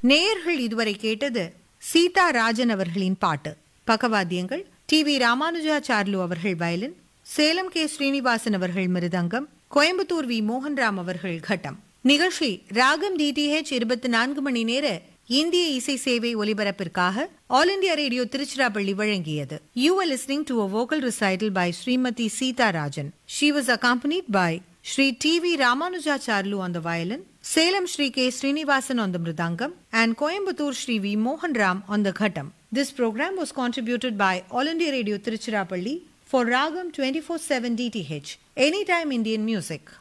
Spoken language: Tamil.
நேயர்கள் இதுவரை கேட்டது சீதா ராஜன் அவர்களின் பாட்டு. பக்கவாத்தியங்கள் டி.வி. ராமானுஜாச்சார்லு அவர்கள் வயலின், சேலம் கே. ஸ்ரீனிவாசன் அவர்கள் மிருதங்கம், கோயம்புத்தூர் வி. மோகன்ராம் அவர்கள் கட்டம். நிகழ்ச்சி ராகம் டிடிஹெச் 24 மணி நேர இந்திய இசை சேவை ஒலிபரப்பிற்காக ஆல் இண்டியா ரேடியோ திருச்சிராப்பள்ளி வழங்கியது. You were listening to a vocal recital by Srimati Sita Rajan. She was accompanied by Shri T.V. Ramanujacharlu on the violin, Salem Shri K. Srinivasan on the mridangam, and Coimbatore Shri V. Mohan Ram on the ghatam. This program was contributed by All India Radio Tiruchirappalli for Ragam 24/7 DTH, Anytime Indian Music.